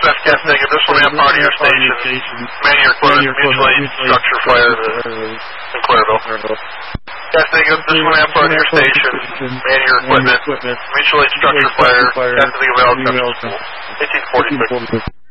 Southwest, gas negative, this will be a part of your station. Man your equipment, mutual aid structure fire in Clairville. Gas negative, this will be a part of your station. Man your equipment, mutual aid structure fire, gas negative, 1846.